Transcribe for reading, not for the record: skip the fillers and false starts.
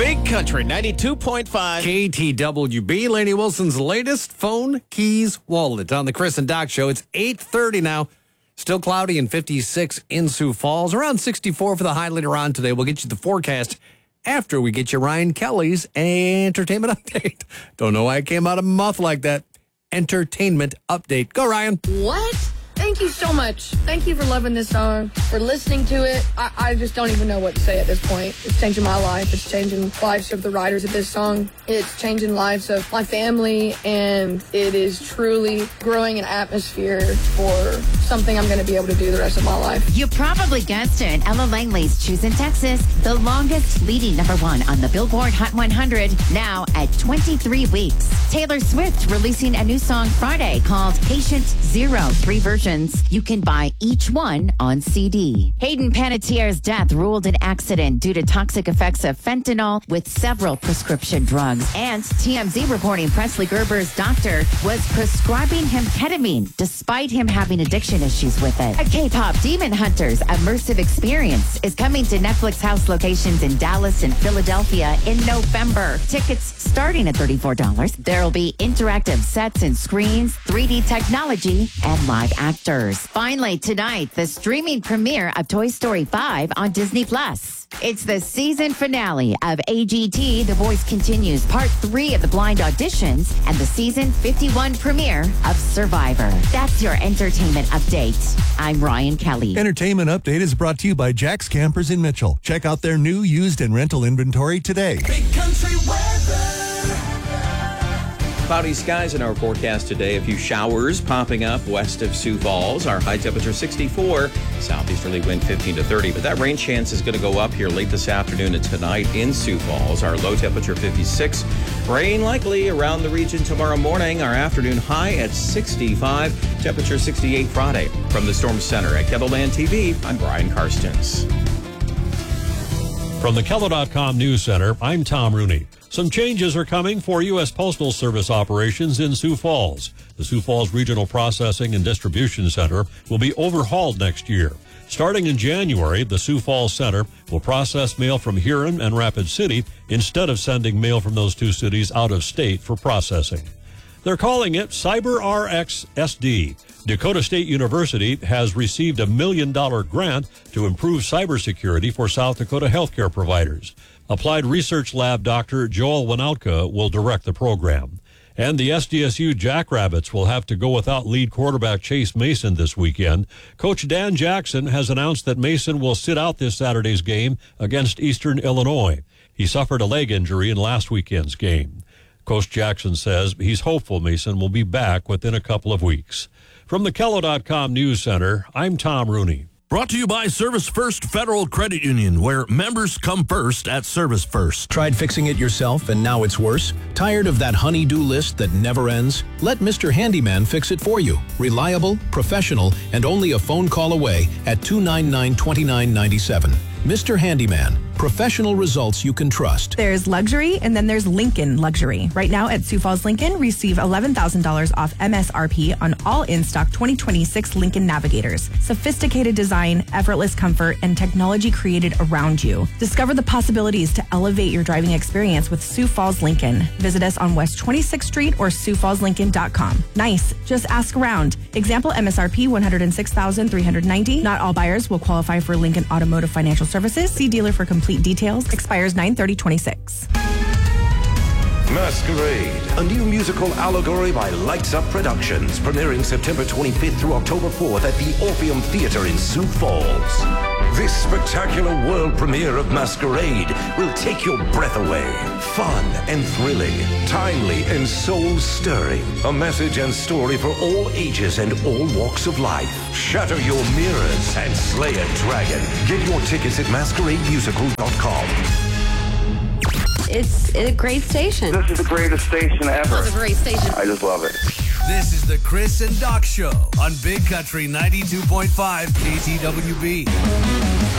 Big Country 92.5 KTWB. Laney Wilson's latest phone, keys, wallet on the Chris and Doc Show. It's 8:30 now. Still cloudy and 56 in Sioux Falls. Around 64 for the high later on today. We'll get you the forecast after we get you Ryan Kelly's entertainment update. Don't know why it came out of my mouth like that. Entertainment update. Go, Ryan. What? Thank you so much. Thank you for loving this song, for listening to it. I just don't even know what to say at this point. It's changing my life. It's changing lives of the writers of this song. It's changing lives of my family, and it is truly growing an atmosphere for something I'm going to be able to do the rest of my life. You probably guessed it. Ella Langley's Choosing Texas, the longest leading #1 on the Billboard Hot 100, now at 23 weeks. Taylor Swift releasing a new song Friday called Patient Zero, 3 versions. You can buy each one on CD. Hayden Panettiere's death ruled an accident due to toxic effects of fentanyl with several prescription drugs. And TMZ reporting Presley Gerber's doctor was prescribing him ketamine despite him having addiction issues with it. A K-pop Demon Hunters immersive experience is coming to Netflix house locations in Dallas and Philadelphia in November. Tickets starting at $34. There will be interactive sets and screens, 3D technology, and live actors. Finally, tonight, the streaming premiere of Toy Story 5 on Disney+. It's the season finale of AGT, The Voice Continues, Part 3 of the blind auditions, and the season 51 premiere of Survivor. That's your entertainment update. I'm Ryan Kelly. Entertainment Update is brought to you by Jack's Campers in Mitchell. Check out their new, used, and rental inventory today. Big Country weather. Cloudy skies in our forecast today. A few showers popping up west of Sioux Falls. Our high temperature 64. Southeasterly wind 15 to 30. But that rain chance is going to go up here late this afternoon and tonight in Sioux Falls. Our low temperature 56. Rain likely around the region tomorrow morning. Our afternoon high at 65. Temperature 68 Friday. From the Storm Center at Kettleland TV, I'm Brian Karstens. From the Keller.com News Center, I'm Tom Rooney. Some changes are coming for U.S. Postal Service operations in Sioux Falls. The Sioux Falls Regional Processing and Distribution Center will be overhauled next year. Starting in January, the Sioux Falls Center will process mail from Huron and Rapid City instead of sending mail from those two cities out of state for processing. They're calling it CyberRx SD. Dakota State University has received a $1 million grant to improve cybersecurity for South Dakota healthcare providers. Applied Research Lab Dr. Joel Wanautka will direct the program. And the SDSU Jackrabbits will have to go without lead quarterback Chase Mason this weekend. Coach Dan Jackson has announced that Mason will sit out this Saturday's game against Eastern Illinois. He suffered a leg injury in last weekend's game. Coach Jackson says he's hopeful Mason will be back within a couple of weeks. From the Kello.com News Center, I'm Tom Rooney. Brought to you by Service First Federal Credit Union, where members come first at Service First. Tried fixing it yourself and now it's worse? Tired of that honey-do list that never ends? Let Mr. Handyman fix it for you. Reliable, professional, and only a phone call away at 299-2997. Mr. Handyman, professional results you can trust. There's luxury, and then there's Lincoln Luxury. Right now at Sioux Falls Lincoln, receive $11,000 off MSRP on all in-stock 2026 Lincoln Navigators. Sophisticated design, effortless comfort, and technology created around you. Discover the possibilities to elevate your driving experience with Sioux Falls Lincoln. Visit us on West 26th Street or SiouxFallsLincoln.com. Nice. Just ask around. Example MSRP $106,390. Not all buyers will qualify for Lincoln Automotive Financial Services. See dealer for complete details. Expires 9/30/26. Masquerade, a new musical allegory by Lights Up Productions, premiering September 25th through October 4th at the Orpheum Theater in Sioux Falls. This spectacular world premiere of Masquerade will take your breath away. Fun and thrilling, timely and soul-stirring. A message and story for all ages and all walks of life. Shatter your mirrors and slay a dragon. Get your tickets at masquerademusical.com. It's a great station. This is the greatest station ever. It's a great station. I just love it. This is the Chris and Doc Show on Big Country 92.5 KTWB.